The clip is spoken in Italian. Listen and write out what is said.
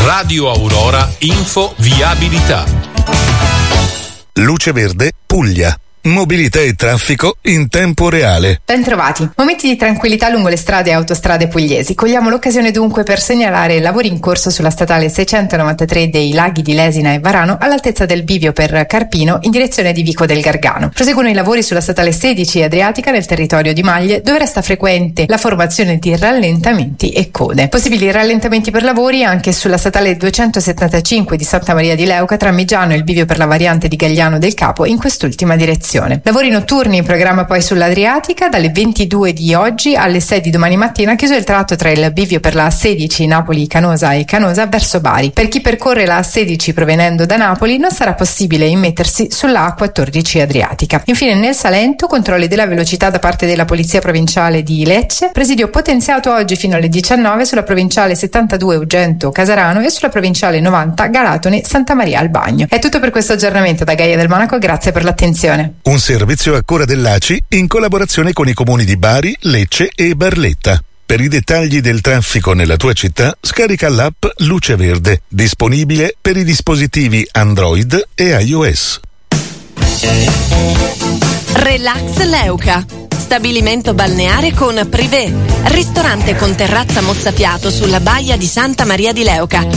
Radio Aurora Info Viabilità. Luce Verde Puglia. Mobilità e traffico in tempo reale. Bentrovati. Momenti di tranquillità lungo le strade e autostrade pugliesi. Cogliamo l'occasione dunque per segnalare lavori in corso sulla statale 693 dei Laghi di Lesina e Varano all'altezza del bivio per Carpino in direzione di Vico del Gargano. Proseguono i lavori sulla statale 16 Adriatica nel territorio di Maglie, dove resta frequente la formazione di rallentamenti e code. Possibili rallentamenti per lavori anche sulla statale 275 di Santa Maria di Leuca tra Migiano e il bivio per la variante di Gagliano del Capo in quest'ultima direzione. Lavori notturni in programma poi sull'Adriatica dalle 22 di oggi alle 6 di domani mattina, chiuso il tratto tra il bivio per la A16 Napoli-Canosa e Canosa verso Bari. Per chi percorre la A16 provenendo da Napoli non sarà possibile immettersi sulla A14 Adriatica. Infine nel Salento controlli della velocità da parte della Polizia Provinciale di Lecce, presidio potenziato oggi fino alle 19 sulla provinciale 72 Ugento Casarano e sulla provinciale 90 Galatone Santa Maria al Bagno. È tutto per questo aggiornamento da Gaia del Monaco, grazie per l'attenzione. Un servizio a cura dell'ACI in collaborazione con i comuni di Bari, Lecce e Barletta. Per i dettagli del traffico nella tua città, scarica l'app Luce Verde, disponibile per i dispositivi Android e iOS. Relax Leuca. Stabilimento balneare con privé, ristorante con terrazza mozzafiato sulla baia di Santa Maria di Leuca,